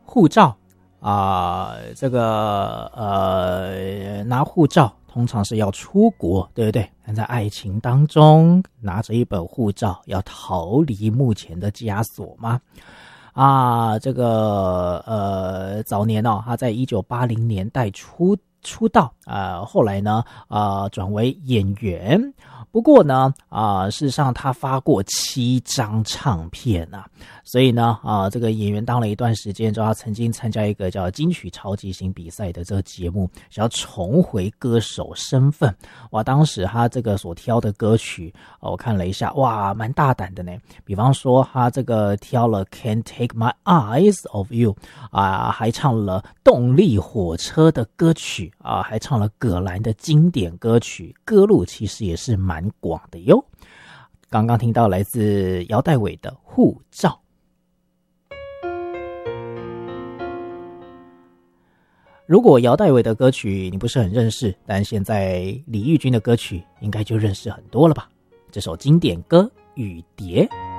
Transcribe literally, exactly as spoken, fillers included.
护照啊、呃，这个呃拿护照通常是要出国，对不对？但在爱情当中，拿着一本护照要逃离目前的枷锁吗？啊，这个呃早年哦，他在一九八零年代出出道啊、呃，后来呢啊、呃、转为演员。不过呢啊、呃，事实上他发过七张唱片啊，所以呢啊、呃，这个演员当了一段时间之后，他曾经参加一个叫金曲超级星比赛的这个节目，想要重回歌手身份。哇，当时他这个所挑的歌曲，呃、我看了一下，哇，蛮大胆的呢。比方说他这个挑了 Can't Take My Eyes Off You 啊、呃，还唱了动力火车的歌曲啊、呃，还唱了葛兰的经典歌曲，歌路其实也是蛮广的哟。刚刚听到来自姚代伟的护照。如果姚代伟的歌曲你不是很认识，但现在李翊君的歌曲应该就认识很多了吧？这首经典歌《雨蝶》。